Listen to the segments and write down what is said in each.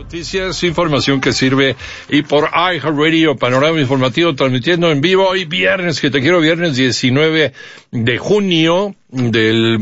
Noticias, información que sirve y por iHeartRadio, Panorama Informativo, transmitiendo en vivo hoy viernes, que te quiero, viernes 19 de junio del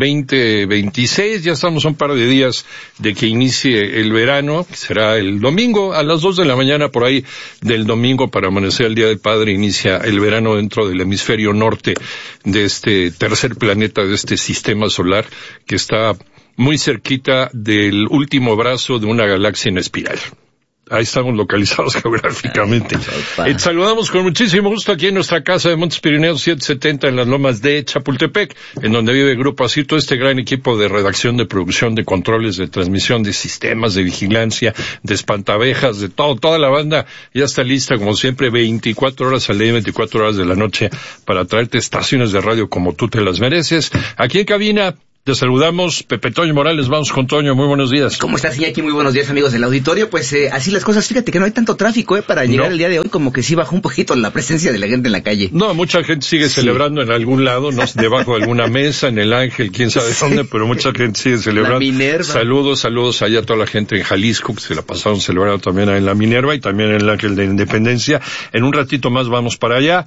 2026. Ya estamos a un par de días de que inicie el verano, que será el domingo a las 2 de la mañana por ahí del domingo para amanecer el Día del Padre. Inicia el verano dentro del hemisferio norte de este tercer planeta, de este sistema solar que está muy cerquita del último brazo de una galaxia en espiral. Ahí estamos localizados geográficamente. Saludamos con muchísimo gusto aquí en nuestra casa de Montes Pirineos 770 en las lomas de Chapultepec, en donde vive Grupo Asir, todo este gran equipo de redacción, de producción, de controles, de transmisión, de sistemas, de vigilancia, de espantabejas, de todo, toda la banda ya está lista, como siempre, 24 horas al día, 24 horas de la noche, para traerte estaciones de radio como tú te las mereces. Aquí en cabina te saludamos, Pepe Toño Morales. Vamos con Toño, muy buenos días. ¿Cómo estás, Iñaki? Muy buenos días, amigos del auditorio. Pues así las cosas, fíjate que no hay tanto tráfico para llegar el día de hoy, como que sí bajó un poquito la presencia de la gente en la calle. No, mucha gente sigue celebrando en algún lado, no debajo de alguna mesa, en el Ángel, quién sabe dónde, pero mucha gente sigue celebrando. La Minerva. Saludos allá a toda la gente en Jalisco, que se la pasaron celebrando también en la Minerva y también en el Ángel de Independencia. En un ratito más vamos para allá.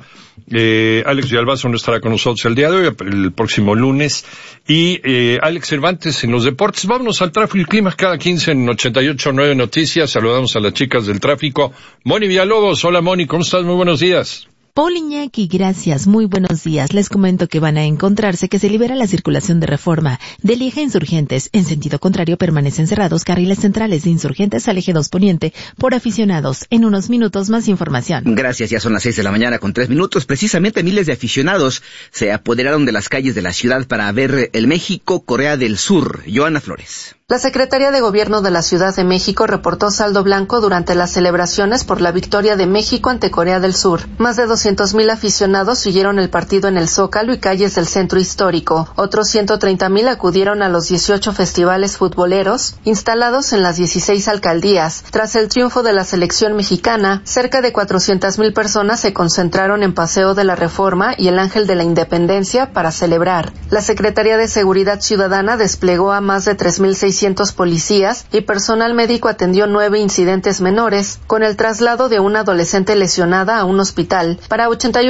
Alex Villalbazo no estará con nosotros el día de hoy, el próximo lunes. Y Alex Cervantes en los deportes. Vámonos al tráfico y clima cada 15 en 88.9 Noticias. Saludamos a las chicas del tráfico. Moni Villalobos. Hola, Moni, ¿cómo estás? Muy buenos días. Paul Iñaki, gracias, muy buenos días. Les comento que van a encontrarse que se libera la circulación de Reforma del eje Insurgentes. En sentido contrario permanecen cerrados carriles centrales de Insurgentes al eje 2 Poniente por aficionados. En unos minutos más información. Gracias, ya son las 6 de la mañana con 3 minutos. Precisamente miles de aficionados se apoderaron de las calles de la ciudad para ver el México-Corea del Sur. Joana Flores. La Secretaría de Gobierno de la Ciudad de México reportó saldo blanco durante las celebraciones por la victoria de México ante Corea del Sur. Más de 200,000 aficionados siguieron el partido en el Zócalo y calles del centro histórico. Otros 130,000 acudieron a los 18 festivales futboleros instalados en las 16 alcaldías. Tras el triunfo de la selección mexicana, cerca de 400,000 personas se concentraron en Paseo de la Reforma y el Ángel de la Independencia para celebrar. La Secretaría de Seguridad Ciudadana desplegó a más de 3,600 policías y personal médico atendió 9 incidentes menores, con el traslado de una adolescente lesionada a un hospital. Para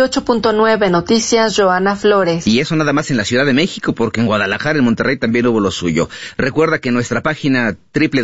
88.9 Noticias, Joana Flores. Y eso nada más en la Ciudad de México, porque en Guadalajara, en Monterrey también hubo lo suyo. Recuerda que en nuestra página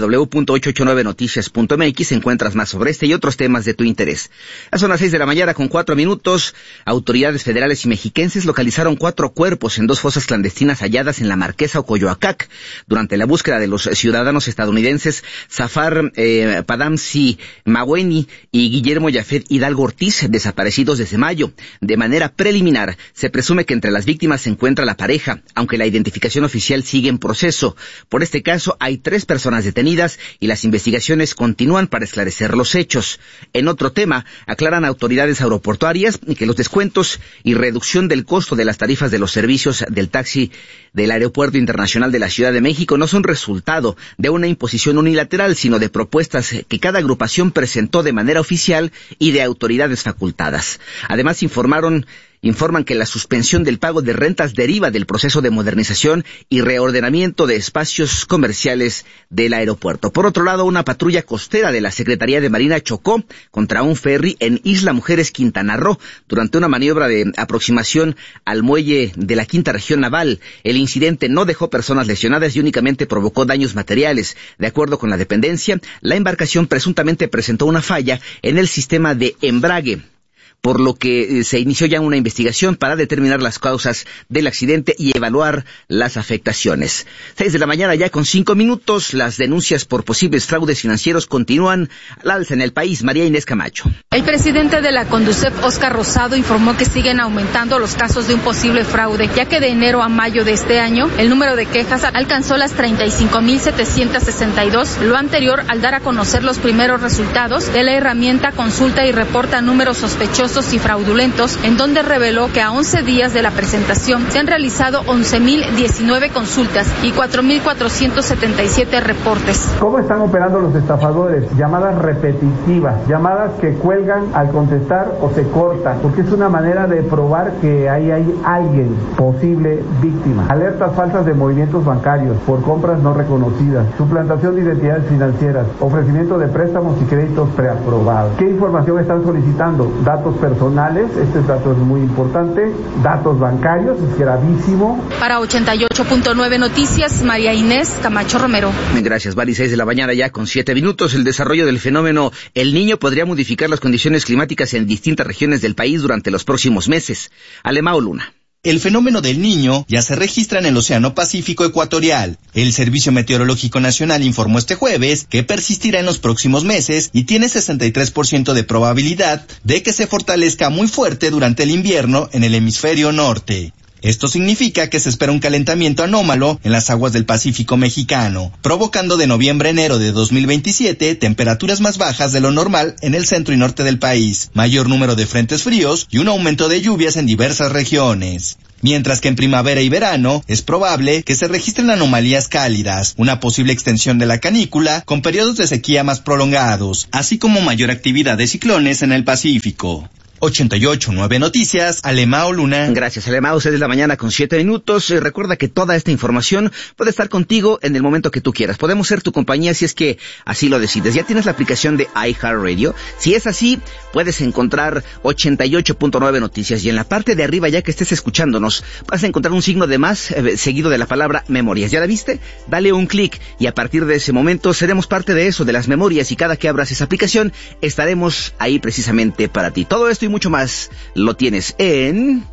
www.889noticias.mx encuentras más sobre este y otros temas de tu interés. Ya son las 6 de la mañana con 4 minutos. Autoridades federales y mexiquenses localizaron 4 cuerpos en 2 fosas clandestinas halladas en la Marquesa Ocoyoacac durante la búsqueda de los ciudadanos estadounidenses Zafar Padamsi Maweni y Guillermo Yafet Hidalgo Ortiz, desaparecidos desde mayo. De manera preliminar, se presume que entre las víctimas se encuentra la pareja, aunque la identificación oficial sigue en proceso. Por este caso, hay 3 personas detenidas y las investigaciones continúan para esclarecer los hechos. En otro tema, aclaran autoridades aeroportuarias que los descuentos y reducción del costo de las tarifas de los servicios del taxi del Aeropuerto Internacional de la Ciudad de México no son resultado de una imposición unilateral, sino de propuestas que cada agrupación presentó de manera oficial y de autoridades facultadas. Además, informan que la suspensión del pago de rentas deriva del proceso de modernización y reordenamiento de espacios comerciales del aeropuerto. Por otro lado, una patrulla costera de la Secretaría de Marina chocó contra un ferry en Isla Mujeres, Quintana Roo, durante una maniobra de aproximación al muelle de la Quinta Región Naval. El incidente no dejó personas lesionadas y únicamente provocó daños materiales. De acuerdo con la dependencia, la embarcación presuntamente presentó una falla en el sistema de embrague, por lo que se inició ya una investigación para determinar las causas del accidente y evaluar las afectaciones. 6 de la mañana ya con 5 minutos, las denuncias por posibles fraudes financieros continúan al alza en el país. María Inés Camacho. El presidente de la Conducef, Óscar Rosado, informó que siguen aumentando los casos de un posible fraude, ya que de enero a mayo de este año, el número de quejas alcanzó las 35,762, lo anterior al dar a conocer los primeros resultados de la herramienta Consulta y Reporta Números Sospechosos sospechosos y fraudulentos, en donde reveló que a 11 días de la presentación se han realizado 11.019 consultas y 4.477 reportes. ¿Cómo están operando los estafadores? Llamadas repetitivas, llamadas que cuelgan al contestar o se cortan, porque es una manera de probar que ahí hay alguien posible víctima. Alertas falsas de movimientos bancarios por compras no reconocidas, suplantación de identidades financieras, ofrecimiento de préstamos y créditos preaprobados. ¿Qué información están solicitando? Datos personales, este dato es muy importante, datos bancarios, es gravísimo. Para 88.9 Noticias, María Inés Camacho Romero. Gracias, Vali, 6 de la mañana ya con 7 minutos. El desarrollo del fenómeno El Niño podría modificar las condiciones climáticas en distintas regiones del país durante los próximos meses. Alemão Luna. El fenómeno del Niño ya se registra en el Océano Pacífico ecuatorial. El Servicio Meteorológico Nacional informó este jueves que persistirá en los próximos meses y tiene 63% de probabilidad de que se fortalezca muy fuerte durante el invierno en el hemisferio norte. Esto significa que se espera un calentamiento anómalo en las aguas del Pacífico mexicano, provocando de noviembre a enero de 2027 temperaturas más bajas de lo normal en el centro y norte del país, mayor número de frentes fríos y un aumento de lluvias en diversas regiones. Mientras que en primavera y verano es probable que se registren anomalías cálidas, una posible extensión de la canícula con periodos de sequía más prolongados, así como mayor actividad de ciclones en el Pacífico. 88.9 Noticias, Alemão Luna. Gracias, Alemão, 6 de la mañana con 7 minutos. Recuerda que toda esta información puede estar contigo en el momento que tú quieras. Podemos ser tu compañía si es que así lo decides. ¿Ya tienes la aplicación de iHeartRadio? Si es así, puedes encontrar 88.9 Noticias y en la parte de arriba, ya que estés escuchándonos, vas a encontrar un signo de más seguido de la palabra Memorias. ¿Ya la viste? Dale un clic y a partir de ese momento seremos parte de eso, de las memorias, y cada que abras esa aplicación estaremos ahí precisamente para ti. Todo esto y mucho más lo tienes en...